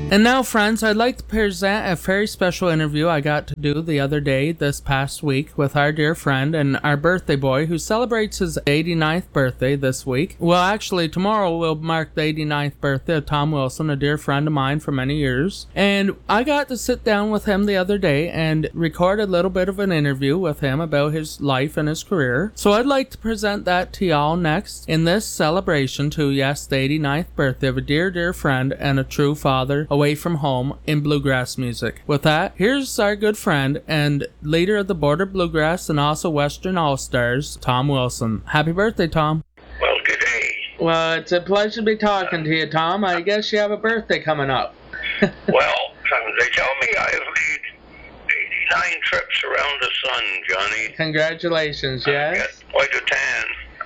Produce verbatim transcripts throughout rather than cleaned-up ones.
And now, friends, I'd like to present a very special interview I got to do the other day, this past week, with our dear friend and our birthday boy who celebrates his eighty-ninth birthday this week. Well, actually, tomorrow will mark the eighty-ninth birthday of Tom Wilson, a dear friend of mine for many years. And I got to sit down with him the other day and record a little bit of an interview with him about his life and his career. So I'd like to present that to y'all next in this celebration to, yes, the eighty-ninth birthday of a dear, dear friend and a true father away from home in bluegrass music. With that, here's our good friend and leader of the Border Bluegrass and also Western All-Stars, Tom Wilson. Happy birthday, Tom. Well, good day. Well, it's a pleasure to be talking to you, Tom. I guess you have a birthday coming up. Well, um, they tell me I've made eighty-nine trips around the sun, Johnny. Congratulations, yes? I got quite a tan.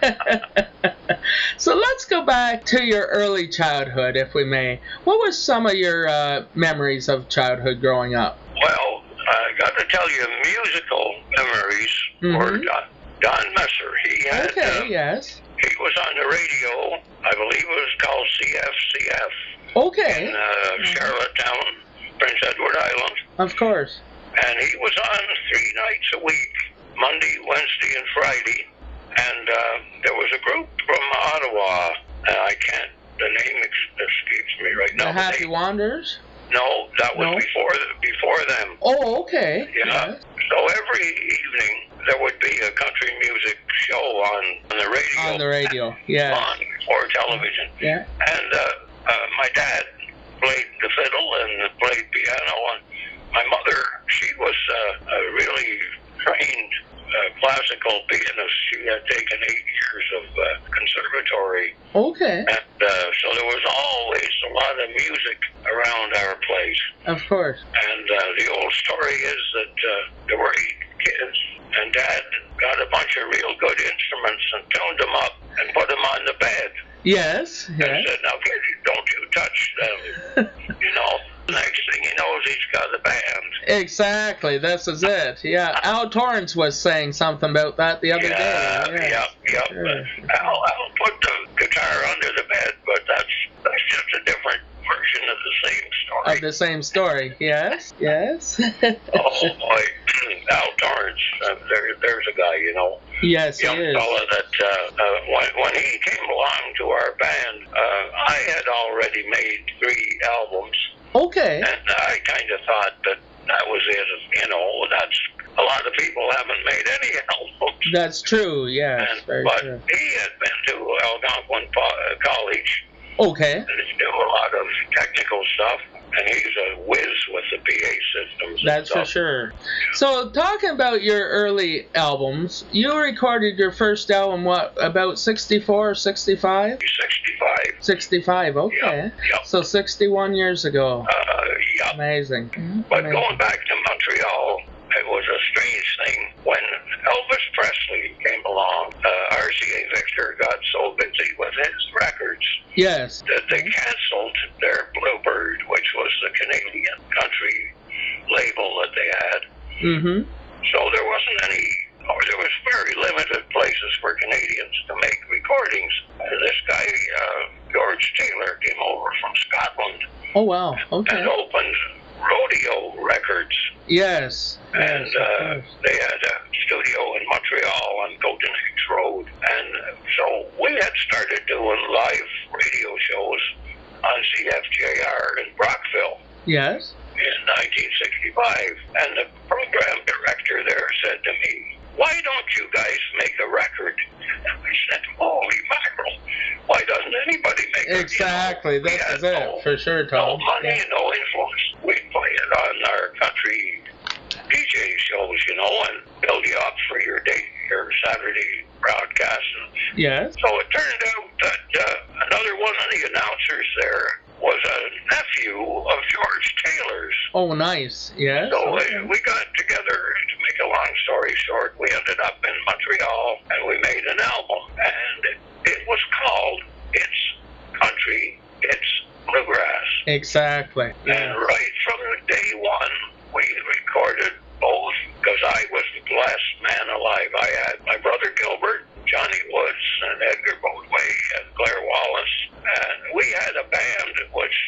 So let's go back to your early childhood, if we may. What were some of your uh, memories of childhood growing up? Well, I got to tell you, musical memories Mm-hmm. for Don, Don Messer. He had, Okay, uh, yes. he was on the radio. I believe it was called C F C F Okay, in uh, Charlottetown, Prince Edward Island. of course. And he was on three nights a week, Monday, Wednesday, and Friday. And uh, there was a group from Ottawa, and I can't, the name ex- escapes me right now. The Happy They, Wanderers? no, that was No? before before them. Oh, okay. Yeah. Yes. So every evening there would be a country music show on, on the radio. On the radio, yeah. On or television. Yeah. And uh, uh, my dad played the fiddle and played piano, and my mother, she was uh, a really trained uh, classical pianist. She had taken eight years of uh, conservatory. Okay, And uh, so there was always a lot of music around our place. of course. And uh, the old story is that uh, there were eight kids, and Dad got a bunch of real good instruments and tuned them up and put them on the bed. Yes, And yes. said, now, kid, don't you touch them. You know, next thing he knows, he's got a band. Exactly, this is it. Yeah, Al Torrance was saying something about that the other Yeah, day. yeah, yeah. Sure. I'll, I'll put the guitar under the bed, but that's that's just a different version of the same story. Of the same story. Yes, yes. Oh, boy. Al Torrance, uh, there, there's a guy, you know. Yes, he Young is. fella that uh, uh, when, when he came along to our band, uh, I had already made three albums, Okay. and I kind of thought that that was it. You know, that's a lot of people haven't made any albums. That's true, yes. And, Very but true. he had been to Algonquin Po- uh, College Okay. and he knew a lot of technical stuff, and he's a whiz with the P A systems. and That's for stuff. sure. So, talking about your early albums, you recorded your first album, what, about sixty-four or sixty-five? He's sixty-five. sixty-five, okay. Yep, yep. So, sixty-one years ago. Uh, yeah. Amazing. But Amazing. going back to Montreal, it was a strange thing. When Elvis Presley came along, uh, R C A Victor got so busy with his records Yes. that they canceled their Bluebird, which was the Canadian country label that they had. Mm-hmm. So there wasn't any, or there was very limited places for Canadians to make recordings. Uh, this guy, uh, George Taylor, came over from Scotland Oh, wow. and Okay. opened Rodeo Records. Yes. And Yes, of uh, course. they had a studio in Montreal on Golden Eggs Road. And so we had started doing live radio shows on C F J R in Brockville Yes. in nineteen sixty-five. And the program director there said to me, why don't you guys make a record? And I said, holy mackerel, why doesn't anybody make it? Exactly. You know, we This had is it, no- for sure, No Tom. money Yeah. and no influence. We'd play it on our country D J shows, you know, and build you up for your day, your Saturday broadcast. And Yes. so it turned out that uh, another one of the announcers there was a nephew of George Taylor's. Oh, nice. Yes. So Okay. uh, we got together, to make a long story short, we ended up in Montreal and we made an album. And it, it was called It's Country, It's Bluegrass. Exactly. Yeah. And right from day one, we recorded both, because I was the last man alive. I had my brother Gilbert, Johnny Woods, and Edgar Bodway, and Claire Wallace. And we had a band which the guy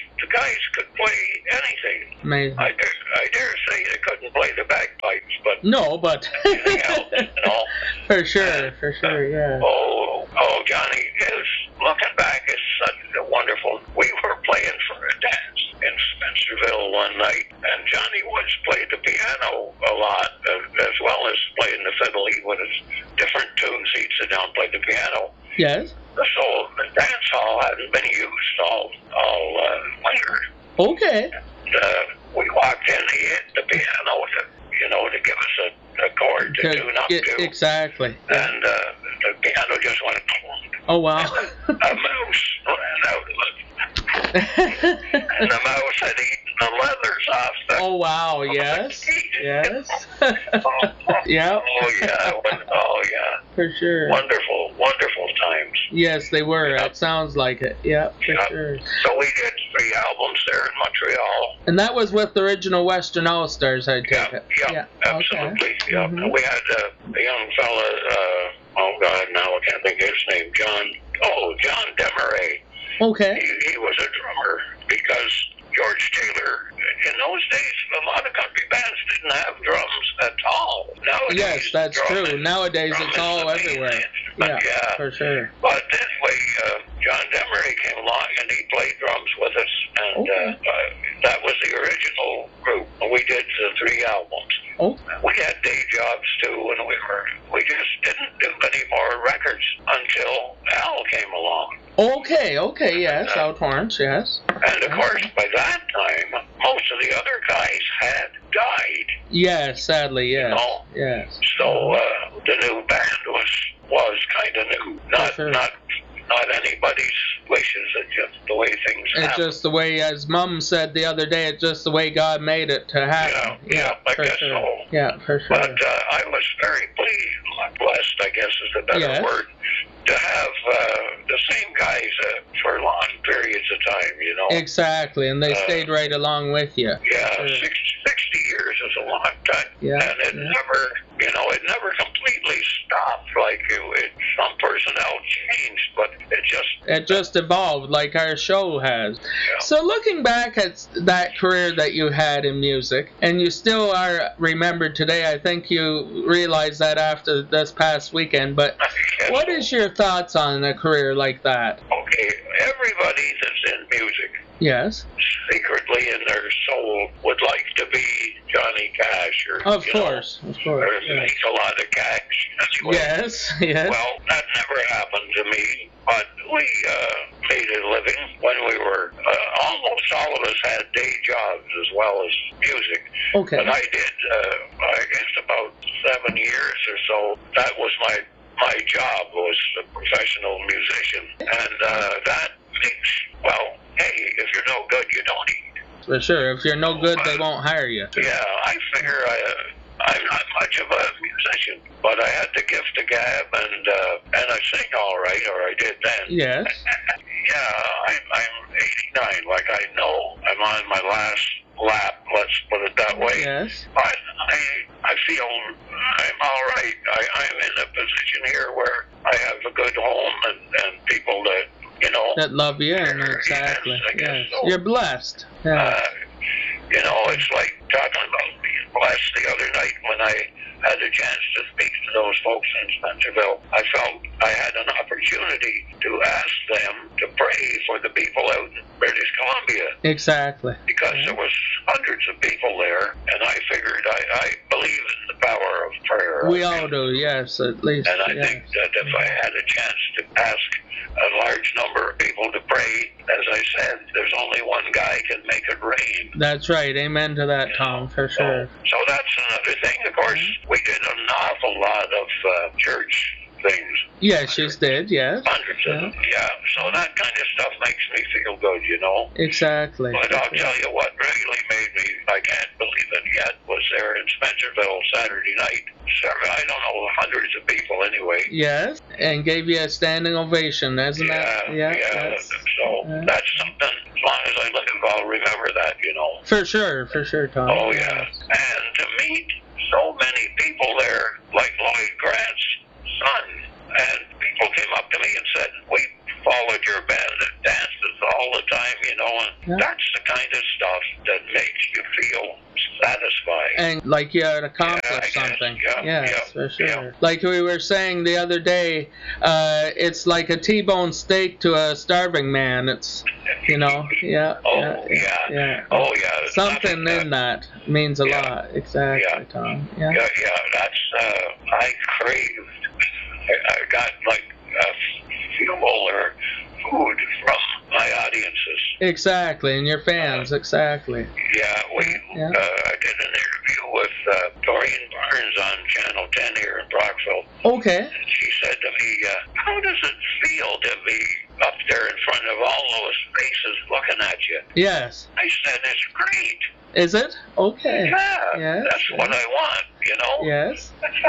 guys could play anything. Amazing. I dare, I dare say they couldn't play the bagpipes, but No, but anything else, you know. for sure, for sure, yeah. Oh, oh, Johnny, is looking back is such a wonderful. We were playing for a dance in Spencerville one night, and Johnny Woods played the piano a lot, uh, as well as playing the fiddle. He would have different tunes. He'd sit down and play the piano. Yes. So the dance hall hadn't been used all all uh, winter. Okay. And, uh, we walked in. He hit the piano to, you know, to give us a, a chord to tune up Get- to. exactly. And uh, the piano just went. Oh wow. A mouse ran out of it. And the mouse had eaten the leathers off the. Oh wow. Yes. Yes. Oh, Yeah. oh yeah. When, oh yeah. For sure. Wonderful, wonderful times. Yes, they were. Yeah. It sounds like it. Yeah, for Yeah. sure. So we did three albums there in Montreal. And that was with the original Western All Stars, I take Yeah, it. yeah, Okay. absolutely. Yeah. Mhm. We had uh, a young fella, uh, oh God, now I can't think of his name, John, oh, John Demaray. Okay. He, he was a drummer because George Taylor, in those days, a lot of country bands didn't have drums at all. Nowadays, Yes, that's drum true. is- Nowadays drum it's is all the main everywhere. instrument, Yeah, yeah. for sure. But anyway, uh, John Demery came along and he played drums with us, and Okay. uh, uh, that was the original group. We did the three albums. Oh. We had day jobs too, and we were we just didn't do any more records until Al came along. Okay, okay, yes, Al Torrance, yes. And of course, by that time, most of the other guys had died. Yes, sadly, yes. No. Yes. So uh, the new band was was kind of new, not sure. not not anybody's wishes. It's just the way things It's happen. just the way, as Mum said the other day, it's just the way God made it to happen. Yeah, yeah, I for guess sure. so. Yeah, for sure. But uh, I was very pleased, blessed, I guess is a better Yes. word, to have uh, the same guys uh, for long periods of time, you know. Exactly, and they Uh, stayed right along with you. Yeah, Sure. six, sixty years is a long time. Yeah, And it yeah. never, you know, it never completely stopped like it, it, some personnel changed, but it just, It just evolved like our show has. Yeah. So looking back at that career that you had in music, and you still are remembered today, I think you realize that after this past weekend, but I guess, what is your thoughts on a career like that? okay, everybody that's in music Yes, secretly in their soul would like to be Johnny Cash or, of you course, of know, course. or Yeah. make a lot of cash. Anyway, Yes, yes. well, that never happened to me, but we uh, made a living when we were, uh, almost all of us had day jobs as well as music. Okay. But I did, uh, I guess about seven years or so, that was my my job, was a professional musician. And uh, that makes, well, hey, if you're no good, you don't eat. For sure. If you're no good, they won't hire you. Yeah, I figure I, uh, I'm not much of a musician, but I had the gift of gab, and uh, and I sing all right, or I did then. Yes. Yeah, I'm, I'm eighty-nine, like I know I'm on my last lap, let's put it that way. Yes. But I, I feel I'm all right. I, I'm in a position here where I have a good home and, and people that, you know, That love you, and exactly. Yes, I guess Yes. so. You're blessed. Yeah. uh, you know, it's like talking about being blessed the other night when I had a chance to speak to those folks in Spencerville. I felt I had an opportunity to ask them to pray for the people out in British Columbia, Exactly. because there was hundreds of people there, and I figured I, I believe in the power of prayer. We I all do, yes, at least. And I yes. think that if I had a chance to ask a large number of people to pray, as I said, there's only one guy can make it rain. That's right. Amen to that, You Tom, know, for so- sure. So that's another thing. Of course, we did an awful lot of uh, church things. Yes, you did, yes. Hundreds of them, yeah. So that kind of stuff makes me feel good, you know. Exactly. But I'll tell you what really made me, I can't believe it yet, was there in Spencerville Saturday night. Sarah, I don't know, hundreds of people anyway. Yes, and gave you a standing ovation, isn't Yeah, that? yeah. that's- So yeah. that's something, as long as I live, I'll remember that, you know. For sure, for sure, Tom. Oh, yeah. And to meet so many people there, like Lloyd Grant's son, and people came up to me and said, we followed your band at dances all the time, you know, and Yeah. that's the kind of stuff that makes you feel satisfied. And like you had accomplished Yeah, I guess. something. Yeah, Yes, yeah, for sure. yeah. Like we were saying the other day, uh, it's like a T-bone steak to a starving man. It's, you know, yeah. Oh, yeah, yeah. yeah. Oh, yeah. Something Nothing, in that means a yeah. lot. Exactly, Yeah. Tom. Yeah. Yeah, yeah, that's, uh, I craved, I, I got like a fuel or food from my audiences. Exactly, and your fans, Uh, exactly. Yeah, we, Yeah. uh, I did an interview with uh, Doreen Barnes on Channel ten here in Brockville. Okay. And she said to me, uh, how does it feel to be up there in front of all those faces looking at you? Yes. I said, it's great. Is it? Okay. Yeah, Yes, that's what yes. I want, you know? Yes.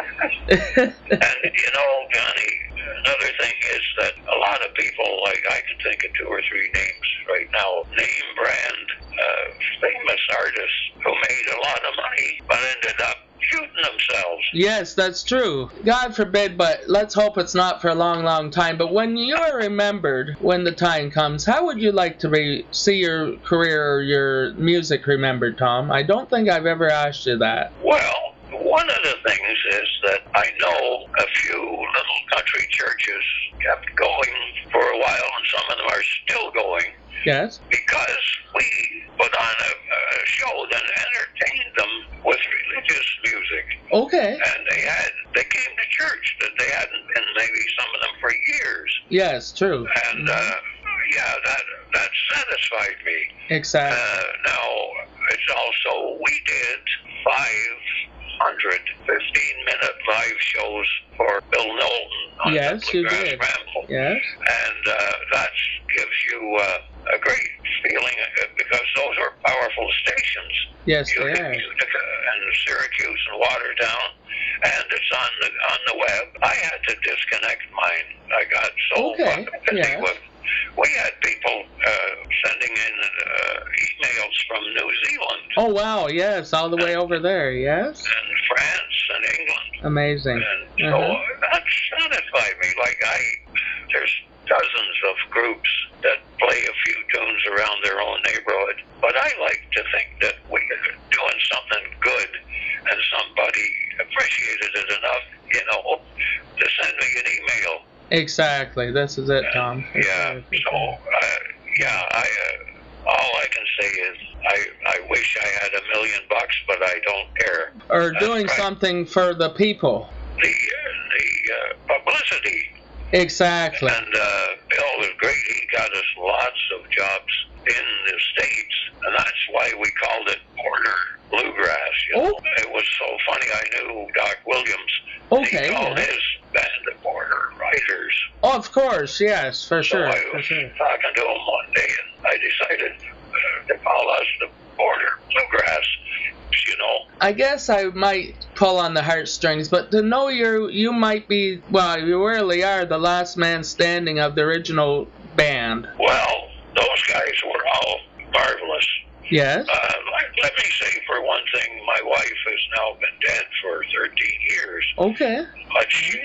And, you know, Johnny, another thing is that a lot of people, like I can think of two or three names right now, name brand, uh, famous artists who made a lot of money but ended up shooting themselves. Yes, that's true. God forbid, but let's hope it's not for a long, long time. But when you are remembered, when the time comes, how would you like to re- see your career or your music remembered, Tom? I don't think I've ever asked you that. Well, one of the things is that I know a few little country churches kept going for a while, and some of them are still going, Yes? because we put on a, a show that entertained them with religious music. Okay. And they had, they came to church that they hadn't been, maybe some of them for years. Yes, true. And, uh, yeah, that, that satisfied me. Exactly. Uh, now, it's also, we did five hundred fifteen-minute live shows for Bill Knowlton on Yes, the you Bluegrass did. Ramble. Yes? And uh, that gives you uh, a great feeling, uh, because those are powerful stations. Yes, they Utica, are. Utica and Syracuse and Watertown, and it's on the on the web. I had to disconnect mine. I got so Okay, busy yeah. with. We had people uh, sending in uh, emails from New Zealand Oh, wow, yes, all the way over there, yes? and France and England, Amazing. and so Uh-huh. that satisfied me. Like I, there's dozens of groups that play a few tunes around their own neighborhood, but I like to think that we're doing something good, and somebody appreciated it enough, you know, to send me an email. Exactly, this is it, Tom. For Yeah, sure, for so, sure. uh, yeah, I, uh, all I can say is I, I wish I had a million bucks, but I don't care. Or That's doing right. something for the people. The, uh, the uh, publicity, Exactly. and uh, Bill was great. He got us lots of jobs in the States, and that's why we called it Border Bluegrass. You know? Oh. It was so funny. I knew Doc Williams. Okay, He called yeah. his band the Border Riders. Oh, of course, yes, for So sure, I for was sure. talking to him one day, and I decided uh, to call us the Border Bluegrass, you know. I guess I might pull on the heartstrings, but to know you you might be, well, you really are the last man standing of the original band. Well, those guys were all marvelous. Yes? Uh, let, let me say, for one thing, my wife has now been dead for thirteen years, Okay. but she,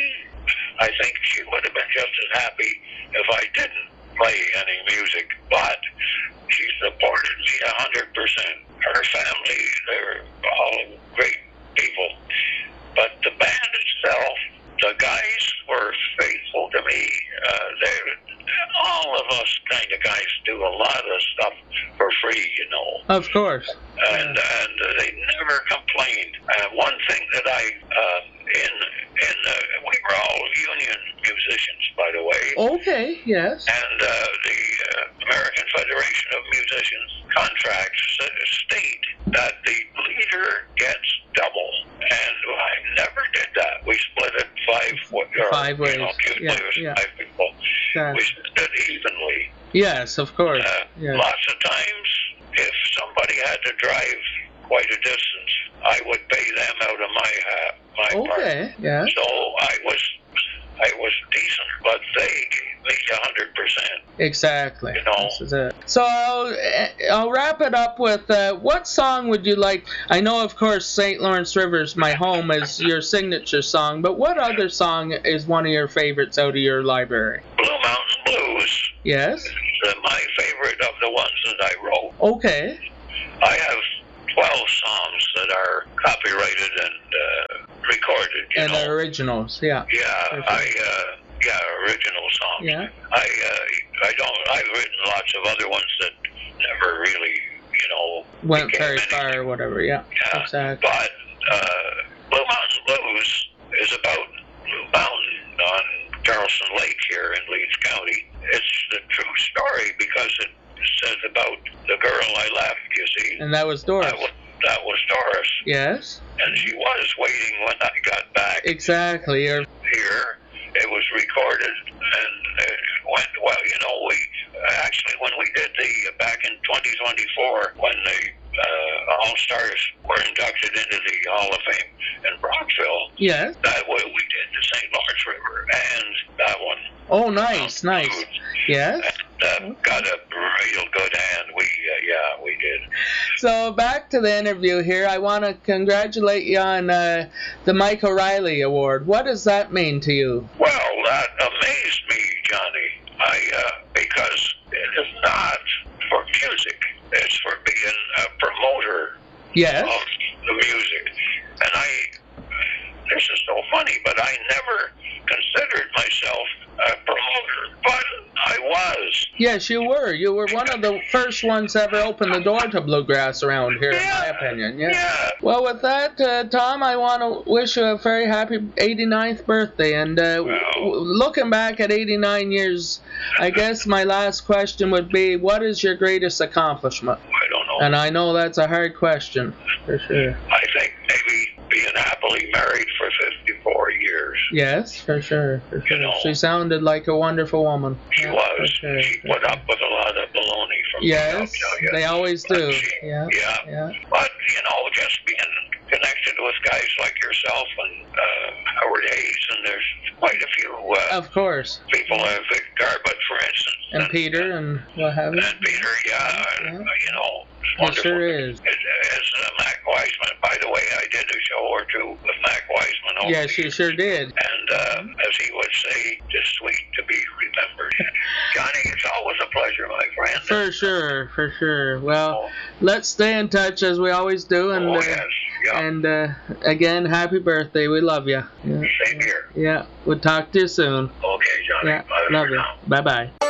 I think she would have been just as happy if I didn't play any music, but she supported me one hundred percent. Her family, they're all great people, but the band itself, the guys were faithful to me. Uh, they're, all of us kind of guys do a lot of stuff for free, you know. Of course. And and they never complained. And one thing that I uh, in in uh, we were all union musicians, by the way. Okay, yes. And uh, the uh, American Federation of Musicians contracts uh, state that the leader gets double, and I never did that. We split it five, or, Five you know, ways. usually Yeah, it was yeah. five people. Yes. We split it evenly. Yes, of course. Uh, Yes. Lots of times, if somebody had to drive quite a distance, I would pay them out of my uh, my part. Okay, yes. So I was I was decent, but they gave me a hundred percent. Exactly. You know. This is it. So I'll, I'll wrap it up with uh, what song would you like? I know, of course, Saint Lawrence River's My Home is your signature song, but what other song is one of your favorites out of your library? Blue Mountain Blues Yes? is uh, my favorite of the the ones that I wrote. Okay. I have twelve songs that are copyrighted and uh, recorded. You And know? the originals, yeah. Yeah, Sure. I uh, yeah original songs. Yeah. I uh, I don't. I've written lots of other ones that never really, you know, Went became very anything. far or whatever, yeah. Yeah, Exactly. but uh, Blue Mountain Blues is about Blue Mountain on Charleston Lake here in Leeds County. It's the true story because it says about the girl I left, you see. And that was Doris. That was, that was Doris. Yes. And she was waiting when I got back Exactly. You're, here. It was recorded and it went, well, you know, we actually, when we did the, back in twenty twenty-four, when the uh, All-Stars were inducted into the Hall of Fame in Brockville, yes. that way we did the Saint Lawrence River and that one. Oh, nice, nice. Yes. And uh, got a real good hand. We, uh, yeah, we did. So back to the interview here. I want to congratulate you on uh, the Mike O'Reilly Award. What does that mean to you? Well, that amazed me, Johnny. I uh, because it is not for music. It's for being a promoter Yes. of the music. And I, this is so funny, but I never considered myself a promoter, but I was. Yes, you were. You were one of the first ones to ever open the door to bluegrass around here, in my opinion. Yeah. Yeah. Well, with that, uh, Tom, I want to wish you a very happy eighty-ninth birthday. And uh, Well. w- looking back at eighty-nine years, I guess my last question would be, what is your greatest accomplishment? I don't know. And I know that's a hard question, for sure. I think maybe being happily married for fifty-four years. Yes, for sure. For sure. You know. She sounded like a wonderful woman. She Yeah, was. for sure, She for put sure. up with a lot of baloney from me, I'll Yes, tell you. they always But do. she- Yeah, yeah. yeah. But, you know, just being connected with guys like yourself and uh, Howard Hayes, and there's quite a few uh, Of course. people, uh, Vic Garbutt, for instance. And Peter and what have you. And Peter, yeah, Yeah. and, uh, you know, it's It wonderful. sure is. As, as uh, Mac Wiseman, by the way, I did a show or two with Mac Wiseman. over Yes, the you sure did. And uh, as he would say, just sweet to be remembered. Johnny, it's always a pleasure, my friend. For sure, for sure. Well, Oh, let's stay in touch as we always do. And oh, uh, yes, yeah. and uh, again, happy birthday. We love you. Yeah, Same here. yeah. We'll talk to you soon. Okay, Johnny. Yeah, Bye for love you. now. Bye bye.